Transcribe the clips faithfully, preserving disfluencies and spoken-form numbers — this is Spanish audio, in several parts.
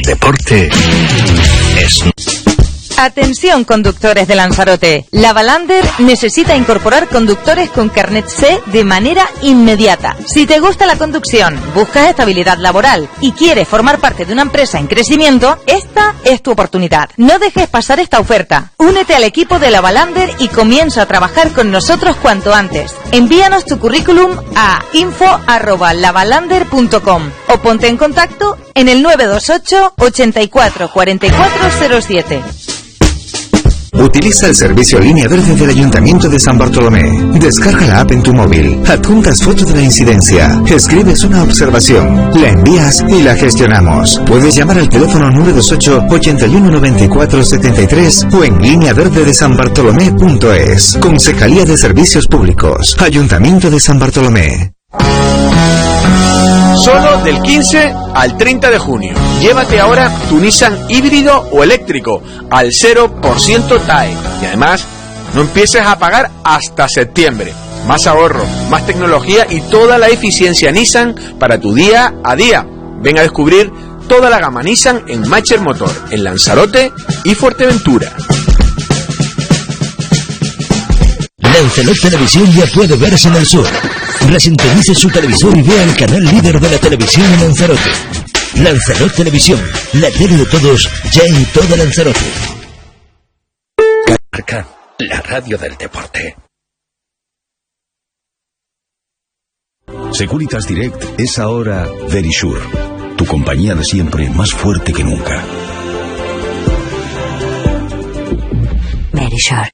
deporte es... Atención, conductores de Lanzarote. La Valander necesita incorporar conductores con carnet C de manera inmediata. Si te gusta la conducción, buscas estabilidad laboral y quieres formar parte de una empresa en crecimiento, esta es tu oportunidad. No dejes pasar esta oferta. Únete al equipo de la Valander y comienza a trabajar con nosotros cuanto antes. Envíanos tu currículum a info arroba lavalander punto com o ponte en contacto en el nueve dos ocho, ochenta y cuatro, cuarenta y cuatro cero siete. Utiliza el servicio Línea Verde del Ayuntamiento de San Bartolomé. Descarga la app en tu móvil, adjuntas foto de la incidencia, escribes una observación, la envías y la gestionamos. Puedes llamar al teléfono nueve dos ocho, ochenta y uno, noventa y cuatro, setenta y tres o en línea verde de san bartolomé punto es. Concejalía de Servicios Públicos, Ayuntamiento de San Bartolomé. Solo del quince al treinta de junio. Llévate ahora tu Nissan híbrido o eléctrico al cero por ciento T A E. Y además, no empieces a pagar hasta septiembre. Más ahorro, más tecnología y toda la eficiencia Nissan para tu día a día. Ven a descubrir toda la gama Nissan en Macher Motor, en Lanzarote y Fuerteventura. Lanzarote Televisión ya puede verse en el sur. Resintonice su televisor y vea el canal líder de la televisión en Lanzarote. Lanzarote Televisión, la tele de todos, ya en toda Lanzarote. Marca, la radio del deporte. Securitas Direct es ahora Verisure, tu compañía de siempre más fuerte que nunca. Verisure.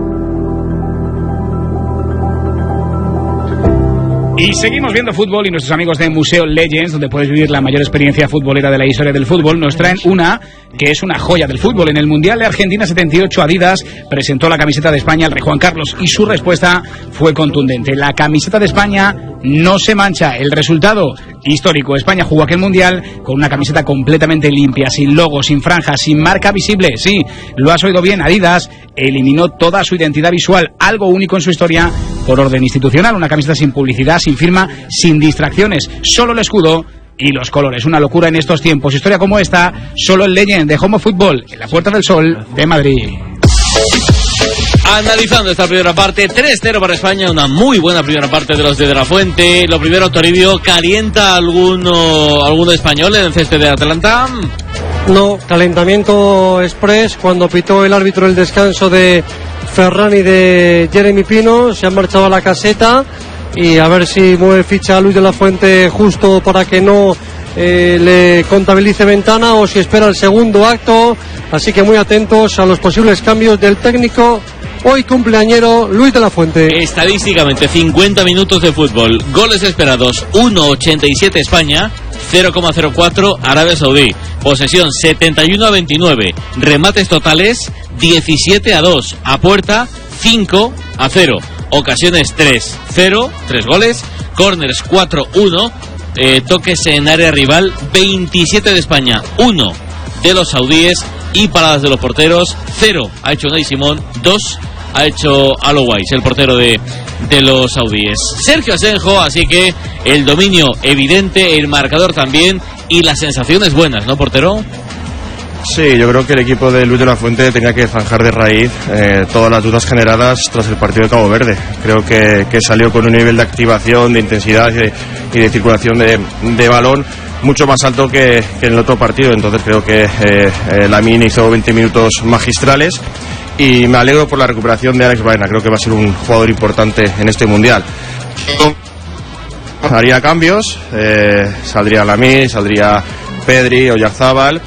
Y seguimos viendo fútbol y nuestros amigos de Museo Legends, donde puedes vivir la mayor experiencia futbolera de la historia del fútbol, nos traen una que es una joya del fútbol. En el Mundial de Argentina setenta y ocho, Adidas presentó la camiseta de España al rey Juan Carlos y su respuesta fue contundente. La camiseta de España no se mancha. El resultado histórico: España jugó aquel Mundial con una camiseta completamente limpia, sin logo, sin franjas, sin marca visible. Sí, lo has oído bien, Adidas eliminó toda su identidad visual, algo único en su historia, por orden institucional. Una camiseta sin publicidad, sin firma, sin distracciones, solo el escudo y los colores. Una locura en estos tiempos. Historia como esta, solo el Legend de Homo Fútbol, en la Puerta del Sol de Madrid. Analizando esta primera parte, tres cero para España, una muy buena primera parte de los de De La Fuente. Lo primero, Toribio, ¿calienta alguno, alguno español en el césped de Atlanta? No, calentamiento express cuando pitó el árbitro el descanso de Ferran y de Jeremy Pino. Se han marchado a la caseta y a ver si mueve ficha a Luis de la Fuente justo para que no eh, le contabilice ventana, o si espera el segundo acto. Así que muy atentos a los posibles cambios del técnico hoy cumpleañero Luis de la Fuente. Estadísticamente cincuenta minutos de fútbol, goles esperados uno coma ochenta y siete España, cero coma cero cuatro Arabia Saudí, posesión setenta y uno a veintinueve, remates totales diecisiete a dos, a puerta cinco a cero, ocasiones tres cero, tres goles, corners cuatro uno, eh, toques en área rival veintisiete de España, uno de los saudíes, y paradas de los porteros cero ha hecho Unai Simón, dos ha hecho Alowais, el portero de, de los saudíes. Sergio Asenjo, así que el dominio evidente, el marcador también y las sensaciones buenas, ¿no, portero? Sí, yo creo que el equipo de Luis de la Fuente tenga que zanjar de raíz eh, todas las dudas generadas tras el partido de Cabo Verde. Creo que, que salió con un nivel de activación, de intensidad y de, y de circulación de, de balón mucho más alto que, que en el otro partido. Entonces creo que eh, eh, Lamine hizo veinte minutos magistrales y me alegro por la recuperación de Alex Baena. Creo que va a ser un jugador importante en este Mundial. Haría cambios, eh, saldría Lamine, saldría Pedri, Oyarzábal.